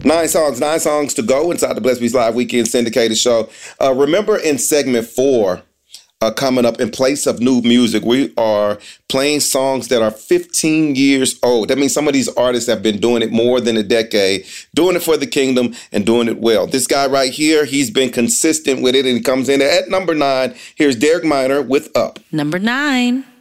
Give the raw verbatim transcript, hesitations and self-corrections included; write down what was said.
Nine songs, nine songs to go inside the Blessed Beats Live Weekend Syndicated Show. Uh, remember in segment four, uh, coming up in place of new music, we are playing songs that are fifteen years old. That means some of these artists have been doing it more than a decade, doing it for the kingdom and doing it well. This guy right here, he's been consistent with it and he comes in at number nine. Here's Derek Minor with Up. Number nine.